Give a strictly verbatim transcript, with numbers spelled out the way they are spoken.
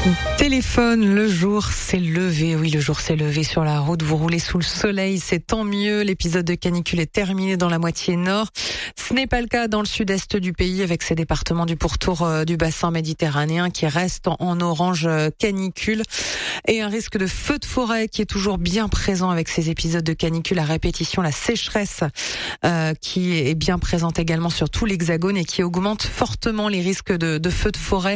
Téléphone, le jour s'est levé, oui le jour s'est levé sur la route, vous roulez sous le soleil, c'est tant mieux, l'épisode de canicule est terminé dans la moitié nord. Ce n'est pas le cas dans le sud-est du pays avec ces départements du pourtour du bassin méditerranéen qui restent en orange canicule et un risque de feu de forêt qui est toujours bien présent avec ces épisodes de canicule à répétition, la sécheresse euh, qui est bien présente également sur tout l'hexagone et qui augmente fortement les risques de, de feu de forêt.